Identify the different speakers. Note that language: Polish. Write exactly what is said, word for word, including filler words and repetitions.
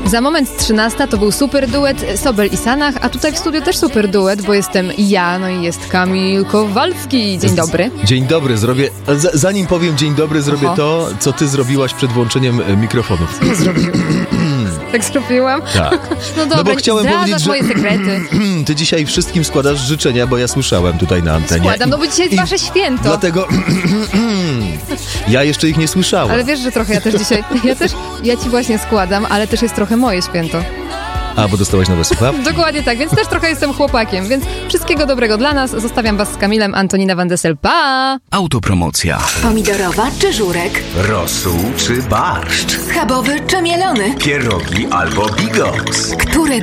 Speaker 1: Za moment trzynasta to był super duet Sobel i Sanach, a tutaj w studiu też super duet, bo jestem ja, no i jest Kamil Kowalski. Dzień dobry.
Speaker 2: Dzień dobry, zrobię, z, zanim powiem dzień dobry, zrobię
Speaker 1: Oho.
Speaker 2: to, co ty zrobiłaś przed włączeniem mikrofonów.
Speaker 1: Co zrobiłam? Tak zrobiłam?
Speaker 2: Tak.
Speaker 1: No dobra,
Speaker 2: No bo chciałem powiedzieć, że
Speaker 1: moje sekrety.
Speaker 2: ty dzisiaj wszystkim składasz życzenia, bo ja słyszałem tutaj na antenie.
Speaker 1: Składam, no bo dzisiaj jest
Speaker 2: I
Speaker 1: wasze święto.
Speaker 2: Dlatego ja jeszcze ich nie słyszałem.
Speaker 1: Ale wiesz, że trochę ja też dzisiaj, ja też, ja ci właśnie składam, ale też jest trochę moje święto.
Speaker 2: A, bo dostałaś nowe słuchawki?
Speaker 1: Dokładnie tak, więc też trochę jestem chłopakiem, więc wszystkiego dobrego dla nas. Zostawiam was z Kamilem, Antonina Van Dessel. Pa!
Speaker 3: Autopromocja.
Speaker 4: Pomidorowa czy żurek?
Speaker 3: Rosół czy barszcz?
Speaker 4: Schabowy czy mielony?
Speaker 3: Pierogi albo bigos?
Speaker 4: Które